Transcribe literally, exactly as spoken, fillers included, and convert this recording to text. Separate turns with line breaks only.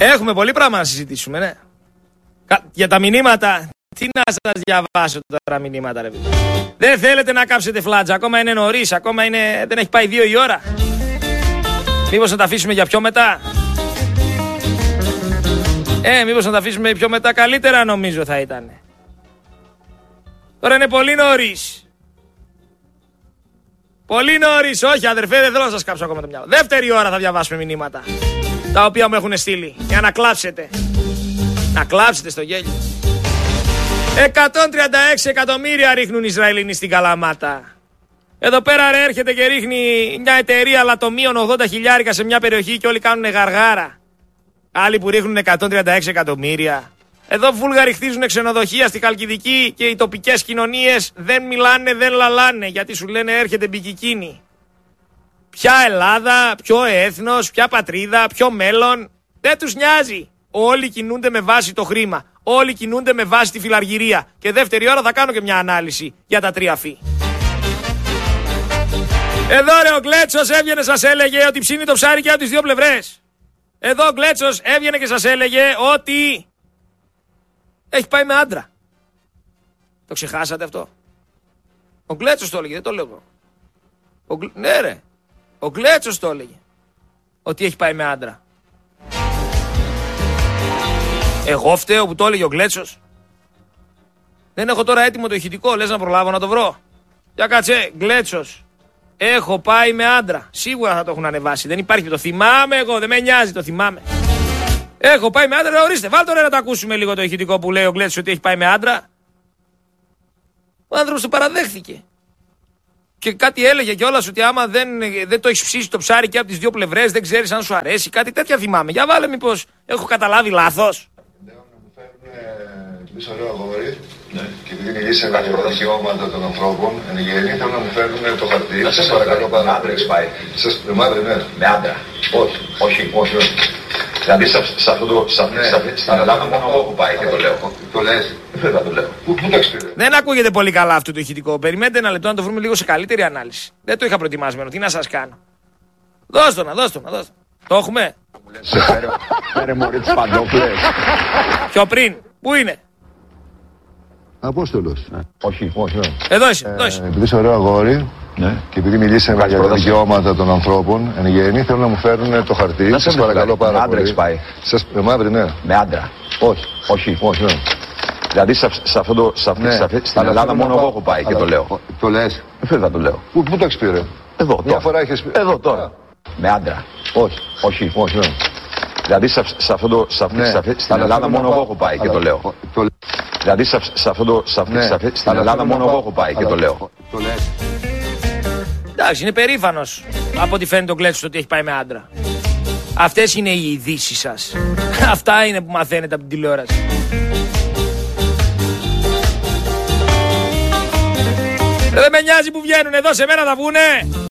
Έχουμε πολύ πράγμα να συζητήσουμε, ναι. Για τα μηνύματα. Τι να σας διαβάσω τώρα μηνύματα, ρε παιδί. Δεν θέλετε να κάψετε φλάτζα. Ακόμα είναι νωρίς. Ακόμα είναι... δεν έχει πάει δύο η ώρα. Μήπως να τα αφήσουμε για πιο μετά. Ε, μήπως να τα αφήσουμε πιο μετά. Καλύτερα νομίζω θα ήταν. Τώρα είναι πολύ νωρίς. Πολύ νωρίς. Όχι, αδερφέ, δεν θέλω να σας κάψω ακόμα το μυαλό. Δεύτερη ώρα θα διαβάσουμε μηνύματα. Τα οποία μου έχουν στείλει. Για να κλάψετε. Να κλάψετε στο γέλιο. εκατόν τριάντα έξι εκατομμύρια ρίχνουν οι Ισραηλινοί στην Καλαμάτα. Εδώ πέρα ρε έρχεται και ρίχνει μια εταιρεία λατομείων ογδόντα χιλιάρικα σε μια περιοχή και όλοι κάνουν γαργάρα. Άλλοι που ρίχνουν εκατόν τριάντα έξι εκατομμύρια. Εδώ Βούλγαροι χτίζουν ξενοδοχεία στη Χαλκιδική και οι τοπικές κοινωνίες δεν μιλάνε, δεν λαλάνε γιατί σου λένε έρχεται μπικικίνη. Ποια Ελλάδα, ποιο έθνος, ποια πατρίδα, ποιο μέλλον. Δεν τους νοιάζει. Όλοι κινούνται με βάση το χρήμα. Όλοι κινούνται με βάση τη φιλαργυρία. Και δεύτερη ώρα θα κάνω και μια ανάλυση για τα τρία φύ. Εδώ ρε ο Γκλέτσος έβγαινε σας έλεγε ότι ψήνει το ψάρι και από τις δύο πλευρές. Εδώ ο Γκλέτσος έβγαινε και σας έλεγε ότι έχει πάει με άντρα. Το ξεχάσατε αυτό? Ο Γκλέτσος το έλεγε, δεν το λέω εγώ. Ο Γκλ... Ναι ρε, ο Γκλέτσος το έλεγε ότι έχει πάει με άντρα. Εγώ φταίω που το έλεγε ο Γκλέτσος? Δεν έχω τώρα έτοιμο το ηχητικό, λες να προλάβω να το βρω? Για κάτσε, Γκλέτσος, έχω πάει με άντρα. Σίγουρα θα το έχουν ανεβάσει, δεν υπάρχει, το θυμάμαι εγώ, δεν με νοιάζει, το θυμάμαι. Έχω πάει με άντρα, ορίστε, βάλτε ρε να το ακούσουμε λίγο το ηχητικό που λέει ο Γκλέτσος ότι έχει πάει με άντρα. Ο άνθρωπος το παραδέχθηκε. Και κάτι έλεγε κιόλας ότι άμα δεν, δεν το έχεις ψήσει το ψάρι και από τις δύο πλευρές, δεν ξέρεις αν σου αρέσει, κάτι τέτοια θυμάμαι. Για βάλε μήπως έχω καταλάβει λάθος.
Εμείς ωραίο αγόρι και επειδή μιλήσαμε για τα δικαιώματα των ανθρώπων εν γέννη, θέλω να μου φέρουν το χαρτί. Σας παρακαλώ πάρα πολύ. Με άντρα έχεις πάει? Με άντρα, ναι. Με άντρα? Όχι, όχι, όχι, όχι. Δηλαδή σε αυτό το, στην Ελλάδα μόνο εγώ έχω πάει και το λέω. Το λες? Βέβαια το λέω. Πού το έχεις πει?
Δεν ακούγεται πολύ καλά αυτό το ηχητικό. Περιμένετε ένα λεπτό να το βρούμε λίγο σε καλύτερη ανάλυση. Δεν το είχα προετοιμασμένο. Τι να σας κάνω? Δώσ' το να, δώσ' το να, δώσ' το. Το έχουμε?
Φέρε μωρή τις παντόφλες.
Πιο πριν. Πού είναι?
Απόστολος. Όχι, όχι, όχι.
Εδώ είσαι, εδώ είσαι.
Επειδή είσαι ωραίο αγόρι και επειδή μιλήσαμε για τα δικαιώματα των ανθρώπων εν γέννη, θέλω να μου φέρουν το χαρτί. Σας παρακαλώ πάρα πολύ. Με άντρα έχεις πάει? Με μαύρη, ναι. Με άντρα? Όχι, όχι, όχι. Δηλαδή σε αυτό το, στην Ελλάδα μόνο εγώ έχω πάει και το λέω. Το λες? Βέβαια το λέω. Πού το έχεις πει ρε? Εδώ, μια φορά έχεις πει. Εδώ τώρα. Με άντρα? Όχι, όχι, όχι. Δηλαδή σε αυτό το, στην Ελλάδα μόνο εγώ έχω πάει και το λέω. Δηλαδή σε αυτό το, στην Ελλάδα μόνο εγώ έχω πάει και το λέω.
Εντάξει, είναι περήφανος από ό,τι φαίνεται ο Γκλέτσος ότι έχει πάει με άντρα. Αυτές είναι οι ειδήσεις σας. Αυτά είναι που μαθαίνετε από την τηλεόραση. Δεν με νοιάζει που βγαίνουν εδώ, σε μένα θα βγουνε.